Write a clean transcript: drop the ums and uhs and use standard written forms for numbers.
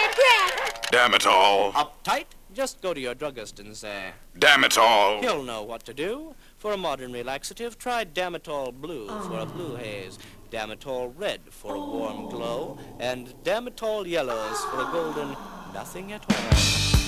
Damn it all. Uptight? Just go to your druggist and say, Damn it all. he'll know what to do. For a modern relaxative, try Damitol Blue for a blue haze, Damitol Red for a warm glow, and Damitol Yellows for a golden nothing at all.